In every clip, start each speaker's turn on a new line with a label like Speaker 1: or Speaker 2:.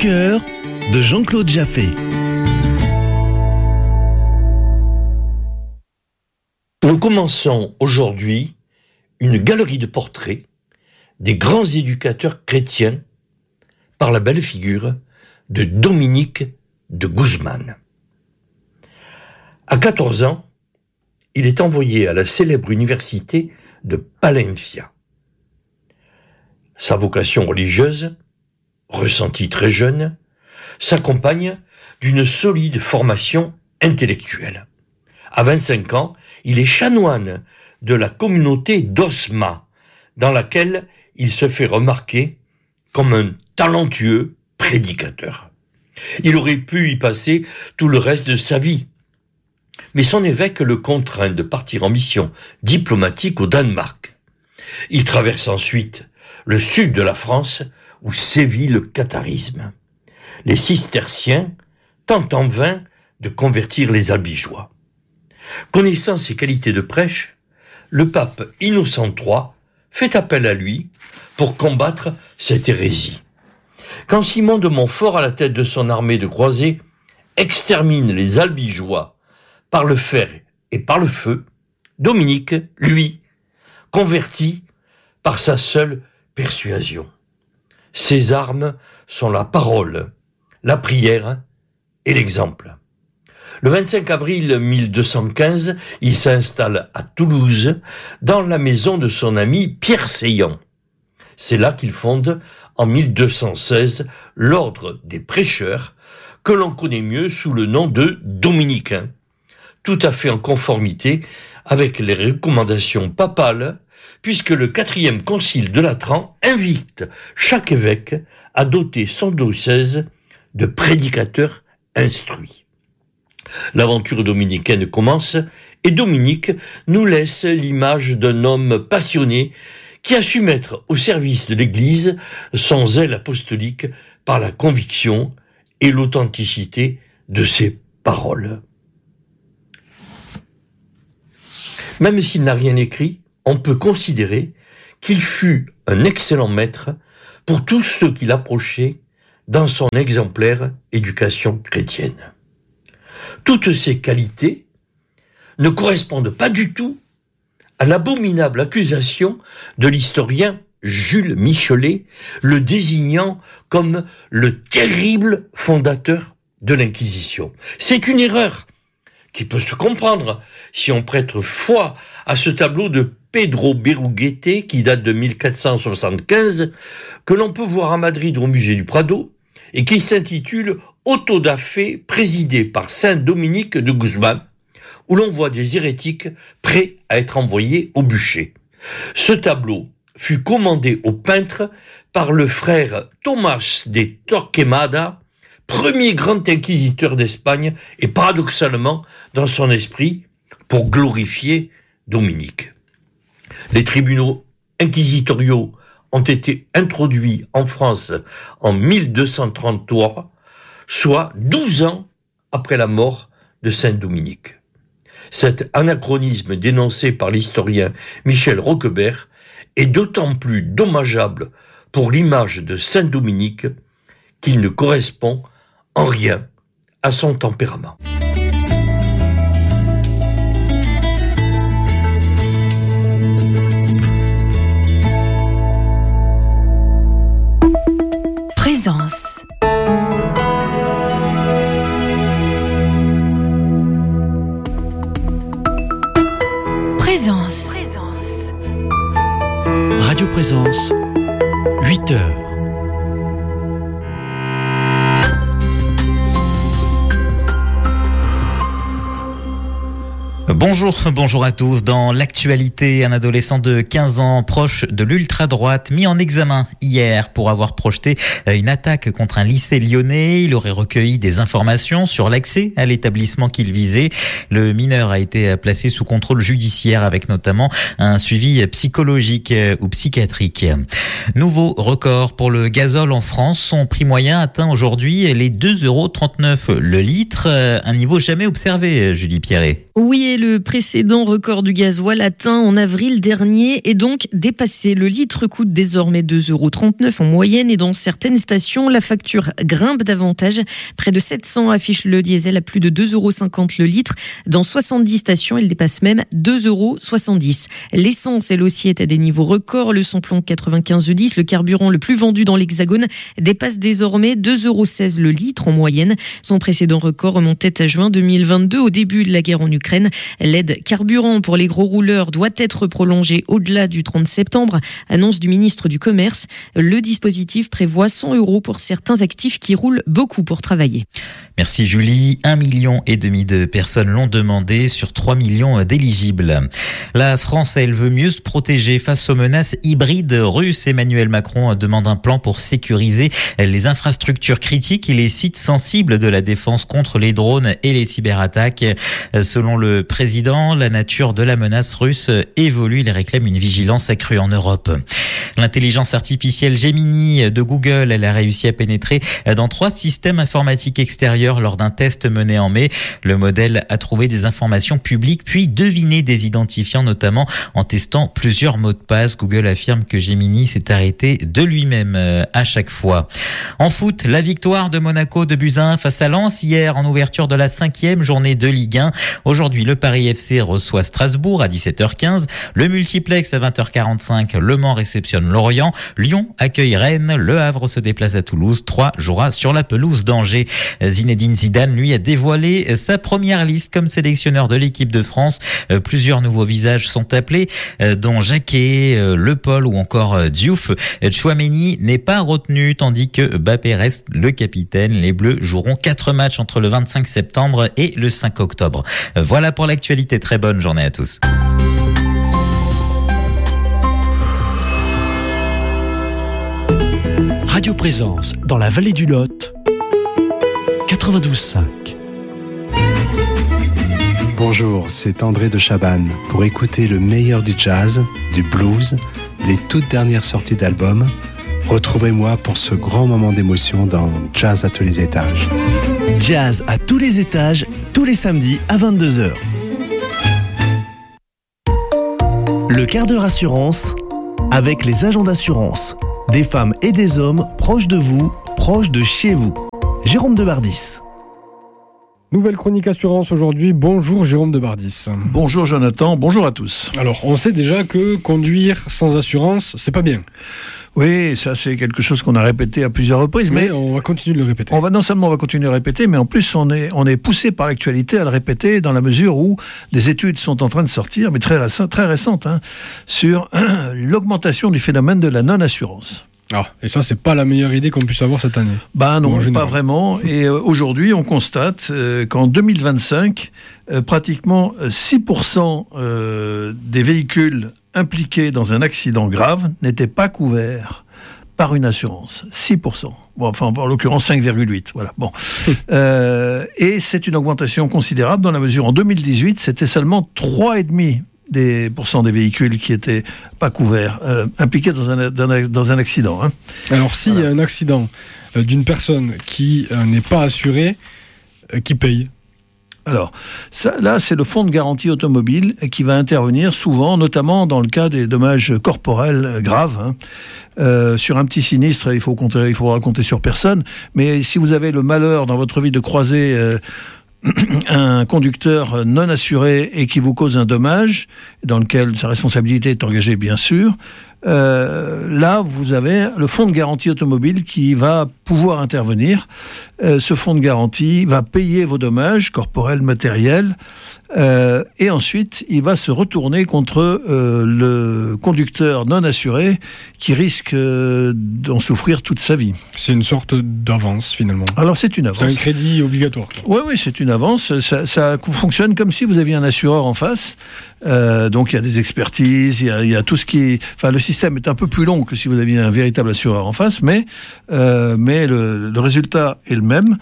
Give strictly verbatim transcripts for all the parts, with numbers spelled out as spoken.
Speaker 1: cœur de Jean-Claude Jaffé.
Speaker 2: Nous commençons aujourd'hui une galerie de portraits des grands éducateurs chrétiens par la belle figure de Dominique de Guzman. À quatorze ans, il est envoyé à la célèbre université de Palencia. Sa vocation religieuse, ressentie très jeune, s'accompagne d'une solide formation intellectuelle. À vingt-cinq ans, il est chanoine de la communauté d'Osma, dans laquelle il se fait remarquer comme un talentueux prédicateur. Il aurait pu y passer tout le reste de sa vie, mais son évêque le contraint de partir en mission diplomatique au Danemark. Il traverse ensuite le sud de la France, où sévit le catharisme. Les cisterciens tentent en vain de convertir les albigeois. Connaissant ses qualités de prêche, le pape Innocent trois fait appel à lui pour combattre cette hérésie. Quand Simon de Montfort, à la tête de son armée de croisés, extermine les albigeois par le fer et par le feu, Dominique, lui, convertit par sa seule persuasion. Ses armes sont la parole, la prière et l'exemple. Le vingt-cinq avril mille deux cent quinze, il s'installe à Toulouse, dans la maison de son ami Pierre Seillant. C'est là qu'il fonde, en mille deux cent seize, l'ordre des prêcheurs, que l'on connaît mieux sous le nom de dominicains, tout à fait en conformité avec les recommandations papales, puisque le quatrième concile de Latran invite chaque évêque à doter son diocèse de prédicateurs instruits. L'aventure dominicaine commence et Dominique nous laisse l'image d'un homme passionné qui a su mettre au service de l'Église son zèle apostolique par la conviction et l'authenticité de ses paroles. Même s'il n'a rien écrit, on peut considérer qu'il fut un excellent maître pour tous ceux qui l'approchaient dans son exemplaire éducation chrétienne. Toutes ces qualités ne correspondent pas du tout à l'abominable accusation de l'historien Jules Michelet, le désignant comme le terrible fondateur de l'Inquisition. C'est une erreur qui peut se comprendre si on prête foi à ce tableau de Pedro Berruguete, qui date de mille quatre cent soixante-quinze, que l'on peut voir à Madrid au musée du Prado, et qui s'intitule « Auto da fe » présidé par saint Dominique de Guzman, où l'on voit des hérétiques prêts à être envoyés au bûcher. Ce tableau fut commandé au peintre par le frère Tomás de Torquemada, premier grand inquisiteur d'Espagne, et paradoxalement, dans son esprit, pour glorifier Dominique. Les tribunaux inquisitoriaux ont été introduits en France en mille deux cent trente-trois, soit douze ans après la mort de saint Dominique. Cet anachronisme dénoncé par l'historien Michel Roquebert est d'autant plus dommageable pour l'image de saint Dominique qu'il ne correspond en rien à son tempérament.
Speaker 3: Présence. Présence.
Speaker 1: Radio Présence, huit heures.
Speaker 4: Bonjour, bonjour à tous. Dans l'actualité, un adolescent de quinze ans proche de l'ultra-droite mis en examen hier pour avoir projeté une attaque contre un lycée lyonnais. Il aurait recueilli des informations sur l'accès à l'établissement qu'il visait. Le mineur a été placé sous contrôle judiciaire avec notamment un suivi psychologique ou psychiatrique. Nouveau record pour le gazole en France. Son prix moyen atteint aujourd'hui les deux euros trente-neuf le litre, un niveau jamais observé, Julie Pierret.
Speaker 5: Oui, et le
Speaker 3: le précédent record du gasoil atteint en avril dernier est donc dépassé. Le litre coûte désormais deux euros trente-neuf en moyenne et dans certaines stations, la facture grimpe davantage. Près de sept cents affichent le diesel à plus de deux euros cinquante le litre. Dans soixante-dix stations, il dépasse même deux euros soixante-dix. L'essence, elle aussi, est à des niveaux records. Le samplon quatre-vingt-quinze dix, le carburant le plus vendu dans l'Hexagone, dépasse désormais deux euros seize le litre en moyenne. Son précédent record remontait à juin deux mille vingt-deux, au début de la guerre en Ukraine. L'aide carburant pour les gros rouleurs doit être prolongée au-delà du trente septembre, annonce du ministre du Commerce. Le dispositif prévoit cent euros pour certains actifs qui roulent beaucoup pour travailler.
Speaker 4: Merci Julie. Un million et demi de personnes l'ont demandé sur trois millions d'éligibles. La France, elle veut mieux se protéger face aux menaces hybrides russes. Emmanuel Macron demande un plan pour sécuriser les infrastructures critiques et les sites sensibles de la défense contre les drones et les cyberattaques. Selon le président, la nature de la menace russe évolue. Il réclame une vigilance accrue en Europe. L'intelligence artificielle Gemini de Google, elle a réussi à pénétrer dans trois systèmes informatiques extérieurs lors d'un test mené en mai. Le modèle a trouvé des informations publiques puis deviné des identifiants, notamment en testant plusieurs mots de passe. Google affirme que Gemini s'est arrêté de lui-même à chaque fois. En foot, la victoire de Monaco de buts à un face à Lens hier en ouverture de la cinquième journée de Ligue un. Aujourd'hui, le Paris F C reçoit Strasbourg à dix-sept heures quinze. Le multiplex à vingt heures quarante-cinq. Le Mans réceptionne Lorient. Lyon accueille Rennes. Le Havre se déplace à Toulouse. Troyes jouera sur la pelouse d'Angers. Zinedine Zidane, lui, a dévoilé sa première liste comme sélectionneur de l'équipe de France. Plusieurs nouveaux visages sont appelés, dont Jacquet, Le Paul ou encore Diouf. Tchouaméni n'est pas retenu, tandis que Mbappé reste le capitaine. Les Bleus joueront quatre matchs entre le vingt-cinq septembre et le cinq octobre. Voilà pour l'actualité. Très bonne journée à tous.
Speaker 1: Radio Présence dans la vallée du Lot, quatre-vingt-douze cinq.
Speaker 5: Bonjour, c'est André de Chabannes. Pour écouter le meilleur du jazz, du blues, les toutes dernières sorties d'albums, retrouvez-moi pour ce grand moment d'émotion dans Jazz à tous les étages.
Speaker 1: Jazz à tous les étages, tous les samedis à vingt-deux heures. Le quart d'heure assurance avec les agents d'assurance. Des femmes et des hommes proches de vous, proches de chez vous. Jérôme de Bardis.
Speaker 6: Nouvelle chronique assurance aujourd'hui. Bonjour Jérôme de Bardis.
Speaker 7: Bonjour Jonathan, bonjour à tous.
Speaker 6: Alors, on sait déjà que conduire sans assurance, c'est pas bien.
Speaker 7: Oui, ça c'est quelque chose qu'on a répété à plusieurs reprises. Mais,
Speaker 6: mais on va continuer de le répéter.
Speaker 7: On va, non seulement on va continuer de le répéter, mais en plus on est, on est poussé par l'actualité à le répéter dans la mesure où des études sont en train de sortir, mais très, récentes, très récentes, hein, sur hein, l'augmentation du phénomène de la non-assurance.
Speaker 6: Ah, et ça, c'est pas la meilleure idée qu'on puisse avoir cette année.
Speaker 7: Bah non, pas vraiment. Et euh, aujourd'hui, on constate euh, qu'en deux mille vingt-cinq, euh, pratiquement six pour cent euh, des véhicules impliqués dans un accident grave n'étaient pas couverts par une assurance. six pour cent. Bon, enfin, en l'occurrence, cinq virgule huit. Voilà. Bon. euh, et c'est une augmentation considérable dans la mesure, en deux mille dix-huit, c'était seulement trois virgule cinq des pourcents des véhicules qui étaient pas couverts, euh, impliqués dans un, dans, dans un accident. Hein.
Speaker 6: Alors, s'il voilà. y a un accident euh, d'une personne qui euh, n'est pas assurée, euh, qui paye ?
Speaker 7: Alors, ça, là, c'est le fonds de garantie automobile qui va intervenir souvent, notamment dans le cas des dommages corporels graves. Hein. Euh, sur un petit sinistre, il faut compter, il faudra compter sur personne. Mais si vous avez le malheur dans votre vie de croiser euh, un conducteur non assuré et qui vous cause un dommage, dans lequel sa responsabilité est engagée bien sûr, euh, là vous avez le fonds de garantie automobile qui va pouvoir intervenir. Euh, ce fonds de garantie va payer vos dommages corporels, matériels, euh, et ensuite il va se retourner contre euh, le conducteur non assuré qui risque euh, d'en souffrir toute sa vie.
Speaker 6: C'est une sorte d'avance finalement.
Speaker 7: Alors c'est une avance.
Speaker 6: C'est un crédit obligatoire.
Speaker 7: Oui, oui, c'est une avance. Ça, ça fonctionne comme si vous aviez un assureur en face. Euh, donc il y a des expertises, il y a, il y a tout ce qui... Enfin, le système est un peu plus long que si vous aviez un véritable assureur en face, mais, euh, mais le, le résultat est le même.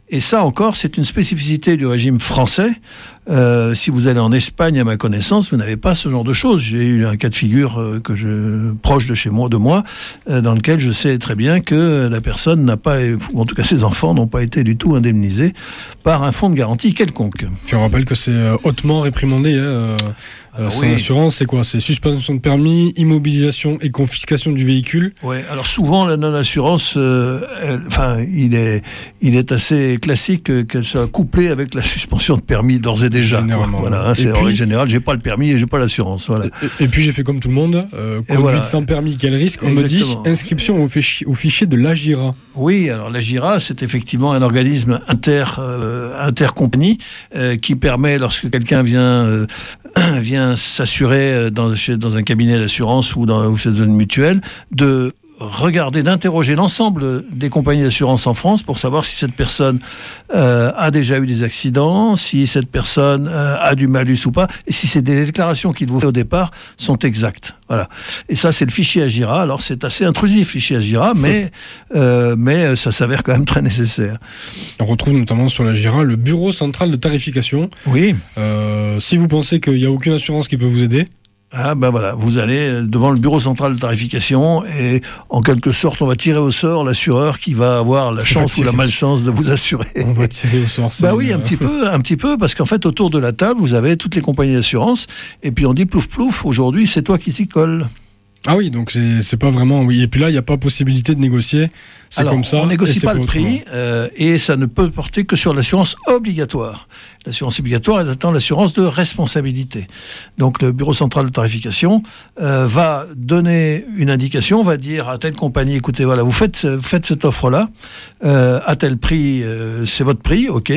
Speaker 7: Et ça encore, c'est une spécificité du régime français. Euh, si vous allez en Espagne, à ma connaissance, vous n'avez pas ce genre de choses. J'ai eu un cas de figure euh, que je proche de chez moi, de moi, euh, dans lequel je sais très bien que la personne n'a pas, ou en tout cas ses enfants n'ont pas été du tout indemnisés par un fonds de garantie quelconque.
Speaker 6: Tu rappelles que c'est euh, hautement réprimandé. Hein, euh, alors, sans oui. assurance, c'est quoi ? C'est suspension de permis, immobilisation et confiscation du véhicule.
Speaker 7: Oui. Alors souvent la non-assurance, euh, elle, enfin, il est, il est assez classique qu'elle soit couplée avec la suspension de permis d'ores et déjà. Voilà, hein, c'est en règle générale, j'ai pas le permis et j'ai pas l'assurance. Voilà.
Speaker 6: Et, et puis j'ai fait comme tout le monde, euh, conduite voilà. sans permis, quel risque ? On Exactement. me dit inscription au fichier, au fichier de l'AGIRA.
Speaker 7: Oui, alors l'AGIRA, c'est effectivement un organisme inter, euh, intercompagnie euh, qui permet, lorsque quelqu'un vient euh, vient s'assurer dans, dans un cabinet d'assurance ou dans, ou chez une mutuelle, de regarder, d'interroger l'ensemble des compagnies d'assurance en France pour savoir si cette personne euh, a déjà eu des accidents, si cette personne euh, a du malus ou pas, et si ces déclarations qu'il vous fait au départ sont exactes. Voilà. Et ça, c'est le fichier AGIRA. Alors, c'est assez intrusif, le fichier AGIRA, mais, euh, mais ça s'avère quand même très nécessaire.
Speaker 6: On retrouve notamment sur l'AGIRA le Bureau central de tarification.
Speaker 7: Oui.
Speaker 6: Euh, si vous pensez qu'il n'y a aucune assurance qui peut vous aider,
Speaker 7: Ah ben voilà, vous allez devant le bureau central de tarification et en quelque sorte on va tirer au sort l'assureur qui va avoir la chance ou la malchance de vous assurer.
Speaker 6: On va tirer au sort.
Speaker 7: Bah oui, un petit peu, un petit peu, parce qu'en fait autour de la table vous avez toutes les compagnies d'assurance et puis on dit plouf plouf, aujourd'hui c'est toi qui t'y colle.
Speaker 6: Ah oui, donc c'est, c'est pas vraiment... Oui. Et puis là, il n'y a pas possibilité de négocier. C'est
Speaker 7: Alors,
Speaker 6: comme ça.
Speaker 7: On ne négocie pas
Speaker 6: pas
Speaker 7: le prix euh, et ça ne peut porter que sur l'assurance obligatoire. L'assurance obligatoire est étant l'assurance de responsabilité. Donc le bureau central de tarification euh, va donner une indication, va dire à telle compagnie, écoutez, voilà, vous faites, vous faites cette offre-là, euh, à tel prix, euh, c'est votre prix, ok.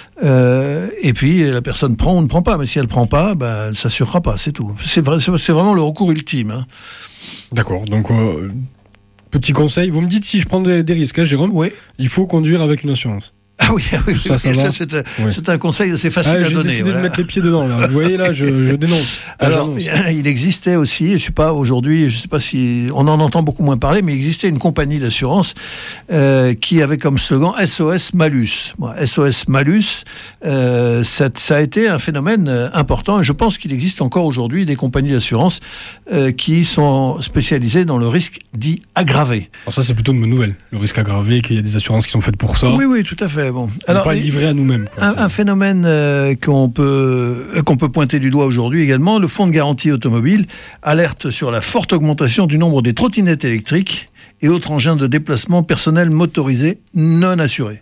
Speaker 7: Euh, et puis la personne prend ou ne prend pas. Mais si elle ne prend pas, ben, elle ne s'assurera pas, c'est tout. C'est, vrai, c'est, c'est vraiment le recours ultime. Hein.
Speaker 6: D'accord, donc euh, petit conseil, vous me dites si je prends des, des risques, hein, Jérôme.
Speaker 7: Oui.
Speaker 6: Il faut conduire avec une assurance.
Speaker 7: Ah oui, oui,
Speaker 6: ça,
Speaker 7: oui,
Speaker 6: ça,
Speaker 7: ça c'est, un,
Speaker 6: oui.
Speaker 7: c'est un conseil assez facile
Speaker 6: ah,
Speaker 7: à
Speaker 6: j'ai
Speaker 7: donner.
Speaker 6: J'ai décidé
Speaker 7: voilà.
Speaker 6: de mettre les pieds dedans, là. Vous voyez, là, je, je dénonce.
Speaker 7: Alors,
Speaker 6: j'annonce.
Speaker 7: il existait aussi, je ne sais pas, aujourd'hui, je ne sais pas si... On en entend beaucoup moins parler, mais il existait une compagnie d'assurance euh, qui avait comme slogan S O S Malus. Bon, S O S Malus, euh, ça, ça a été un phénomène important, et je pense qu'il existe encore aujourd'hui des compagnies d'assurance euh, qui sont spécialisées dans le risque dit aggravé.
Speaker 6: Alors ça, c'est plutôt une bonne nouvelle, le risque aggravé, qu'il y a des assurances qui sont faites pour ça.
Speaker 7: Oui, oui, tout à fait. Bon.
Speaker 6: Alors, pas livré à nous-mêmes. Quoi.
Speaker 7: Un, un phénomène euh, qu'on peut euh, qu'on peut pointer du doigt aujourd'hui également, le fonds de garantie automobile alerte sur la forte augmentation du nombre des trottinettes électriques et autres engins de déplacement personnel motorisés non assurés.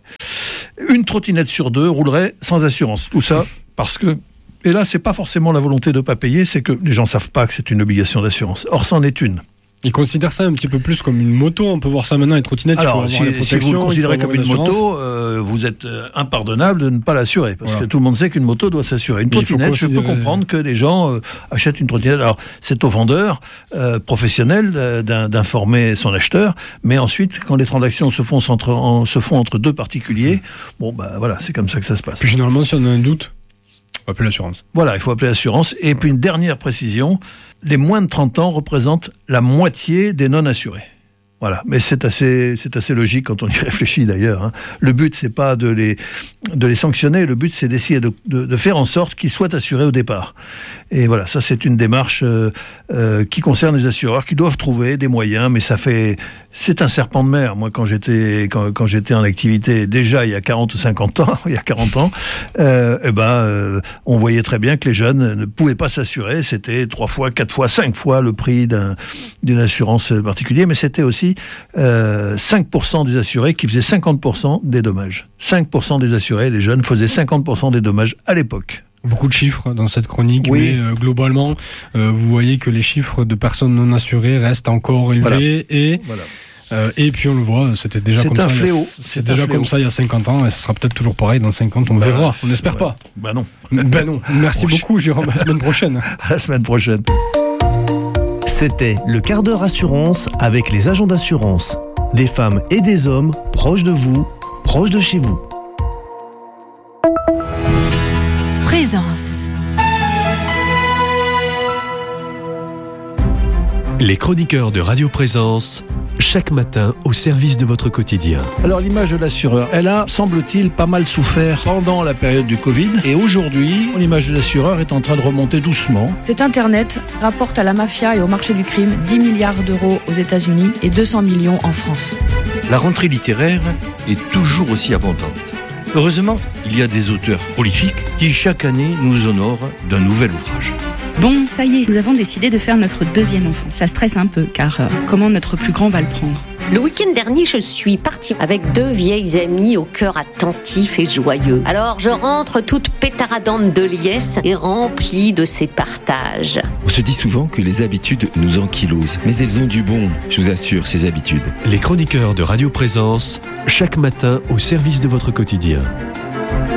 Speaker 7: Une trottinette sur deux roulerait sans assurance. Tout ça parce que, et là c'est pas forcément la volonté de ne pas payer, c'est que les gens savent pas que c'est une obligation d'assurance. Or c'en est une.
Speaker 6: Ils considèrent ça un petit peu plus comme une moto. On peut voir ça maintenant, les trottinettes.
Speaker 7: Alors,
Speaker 6: il faut avoir
Speaker 7: si,
Speaker 6: les protections,
Speaker 7: si vous le considérez comme une,
Speaker 6: une
Speaker 7: moto, euh, vous êtes euh, impardonnable de ne pas l'assurer. Parce voilà. que tout le monde sait qu'une moto doit s'assurer. Une Mais trottinette, je peux comprendre que les gens euh, achètent une trottinette. Alors, c'est au vendeur euh, professionnel euh, d'informer son acheteur. Mais ensuite, quand les transactions se font entre, en, se font entre deux particuliers, bon, bah voilà, c'est comme ça que ça se passe.
Speaker 6: Puis généralement, si on a un doute, il faut appeler l'assurance.
Speaker 7: Voilà, il faut appeler l'assurance. Et puis une dernière précision, les moins de trente ans représentent la moitié des non-assurés. Voilà, mais c'est assez, c'est assez logique quand on y réfléchit d'ailleurs. Hein. Le but, c'est pas de les, de les sanctionner, le but, c'est d'essayer de, de, de faire en sorte qu'ils soient assurés au départ. Et voilà, ça c'est une démarche euh, euh, qui concerne les assureurs, qui doivent trouver des moyens, mais ça fait... C'est un serpent de mer. Moi, quand j'étais, quand, quand j'étais en activité, déjà il y a quarante ou cinquante ans, il y a quarante ans, euh, eh ben, euh, on voyait très bien que les jeunes ne pouvaient pas s'assurer. C'était trois fois, quatre fois, cinq fois le prix d'un, d'une assurance particulière, mais c'était aussi euh, cinq pour cent des assurés qui faisaient cinquante pour cent des dommages. cinq pour cent des assurés, les jeunes, faisaient cinquante pour cent des dommages à l'époque.
Speaker 6: Beaucoup de chiffres dans cette chronique,
Speaker 7: oui.
Speaker 6: mais euh, globalement, euh, vous voyez que les chiffres de personnes non assurées restent encore élevés voilà. et... Voilà. Euh, et puis on le voit, c'était déjà
Speaker 7: c'est
Speaker 6: comme
Speaker 7: un
Speaker 6: ça.
Speaker 7: Fléau.
Speaker 6: Il y a, c'est, c'est déjà comme ça il y a cinquante ans et ce sera peut-être toujours pareil dans cinquante, on bah, verra, on n'espère ouais. pas.
Speaker 7: Bah non.
Speaker 6: Ben non. Merci bon, beaucoup Jérôme, à la semaine prochaine.
Speaker 7: À la semaine prochaine.
Speaker 1: C'était le quart d'heure assurance avec les agents d'assurance. Des femmes et des hommes proches de vous, proches de chez vous.
Speaker 8: Présence. Les chroniqueurs de Radio Présence, chaque matin au service de votre quotidien.
Speaker 7: Alors l'image de l'assureur, elle a, semble-t-il, pas mal souffert pendant la période du Covid. Et aujourd'hui, l'image de l'assureur est en train de remonter doucement.
Speaker 9: Cet Internet rapporte à la mafia et au marché du crime dix milliards d'euros aux États-Unis et deux cents millions en France.
Speaker 2: La rentrée littéraire est toujours aussi abondante. Heureusement, il y a des auteurs prolifiques qui chaque année nous honorent d'un nouvel ouvrage.
Speaker 10: Bon, ça y est, nous avons décidé de faire notre deuxième enfant. Ça stresse un peu, car euh, comment notre plus grand va le prendre ?
Speaker 11: Le week-end dernier, je suis partie avec deux vieilles amies au cœur attentif et joyeux. Alors, je rentre toute pétaradante de liesse et remplie de ces partages.
Speaker 12: On se dit souvent que les habitudes nous ankylosent, mais elles ont du bon, je vous assure, ces habitudes.
Speaker 8: Les chroniqueurs de Radio Présence, chaque matin au service de votre quotidien.